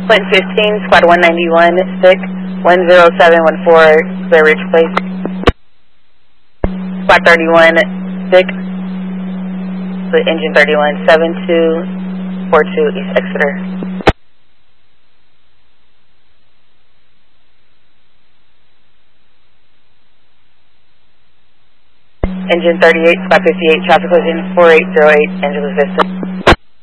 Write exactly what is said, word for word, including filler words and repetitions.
Flint fifteen, Squad one ninety-one, sick, one zero seven one four, Clear Ridge Place. Squad thirty-one, sick, Split engine thirty-one, seven two four two, East Exeter. Engine thirty-eight, Squad fifty-eight, traffic collision four eight zero eight, Angeles Vista.